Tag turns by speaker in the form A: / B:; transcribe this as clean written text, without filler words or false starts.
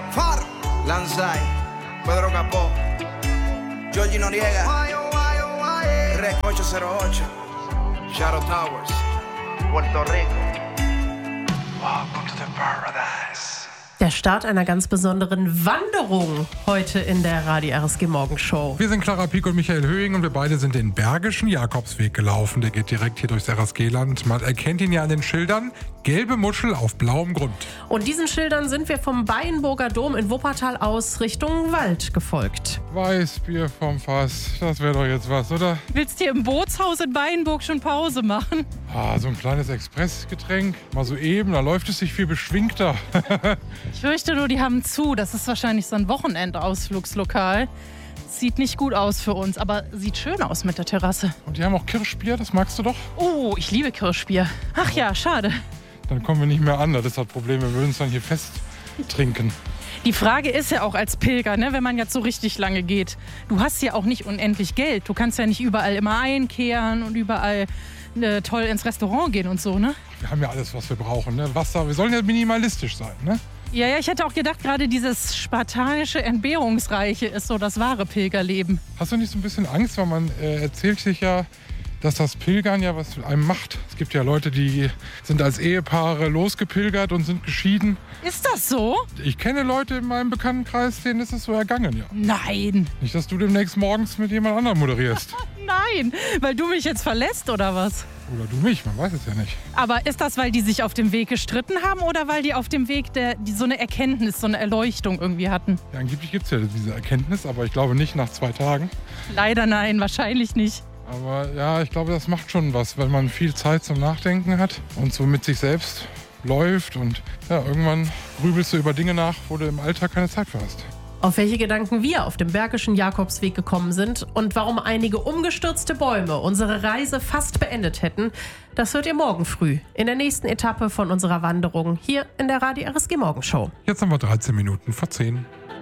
A: Far, Lanzai, Pedro Capó, Georgie Noriega, Rec 808, Shadow Towers, Puerto Rico. Welcome to the paradise.
B: Der Start einer ganz besonderen Wanderung heute in der Radio RSG Morgenshow.
C: Wir sind Clara Pieck und Michael Höhing und wir beide sind den Bergischen Jakobsweg gelaufen. Der geht direkt hier durchs RSG-Land. Man erkennt ihn ja an den Schildern. Gelbe Muschel auf blauem Grund.
B: Und diesen Schildern sind wir vom Bayenburger Dom in Wuppertal aus Richtung Wald gefolgt.
C: Weißbier vom Fass, das wäre doch jetzt was, oder?
D: Willst du hier im Bootshaus in Bayenburg schon Pause machen?
C: Ah, so ein kleines Expressgetränk. Mal so eben, da läuft es sich viel beschwingter.
D: Ich fürchte nur, die haben zu. Das ist wahrscheinlich so ein Wochenendausflugslokal. Sieht nicht gut aus für uns, aber sieht schön aus mit der Terrasse.
C: Und die haben auch Kirschbier, das magst du doch?
D: Oh, ich liebe Kirschbier. Ach ja, schade.
C: Dann kommen wir nicht mehr an, das ist das Problem. Wir würden es dann hier fest trinken.
D: Die Frage ist ja auch als Pilger, ne, wenn man jetzt so richtig lange geht. Du hast ja auch nicht unendlich Geld. Du kannst ja nicht überall immer einkehren und überall toll ins Restaurant gehen und so, ne?
C: Wir haben ja alles, was wir brauchen, ne? Wasser, wir sollen ja minimalistisch sein, ne?
D: Ja, ich hätte auch gedacht, gerade dieses spartanische, entbehrungsreiche ist so das wahre Pilgerleben.
C: Hast du nicht so ein bisschen Angst, weil man erzählt sich ja, dass das Pilgern ja was mit einem macht. Es gibt ja Leute, die sind als Ehepaare losgepilgert und sind geschieden.
D: Ist das so?
C: Ich kenne Leute in meinem Bekanntenkreis, denen ist es so ergangen, ja.
D: Nein.
C: Nicht, dass du demnächst morgens mit jemand anderem moderierst.
D: Nein, weil du mich jetzt verlässt oder was?
C: Oder du mich, man weiß es ja nicht.
D: Aber ist das, weil die sich auf dem Weg gestritten haben oder weil die auf dem Weg die so eine Erkenntnis, so eine Erleuchtung irgendwie hatten?
C: Ja, angeblich gibt es ja diese Erkenntnis, aber ich glaube nicht nach 2 Tagen.
D: Leider nein, wahrscheinlich nicht.
C: Aber ja, ich glaube, das macht schon was, wenn man viel Zeit zum Nachdenken hat und so mit sich selbst läuft. Und ja, irgendwann grübelst du über Dinge nach, wo du im Alltag keine Zeit für hast.
B: Auf welche Gedanken wir auf dem Bergischen Jakobsweg gekommen sind und warum einige umgestürzte Bäume unsere Reise fast beendet hätten, das hört ihr morgen früh in der nächsten Etappe von unserer Wanderung hier in der Radio RSG Morgenshow.
C: Jetzt haben wir 13 Minuten vor 10.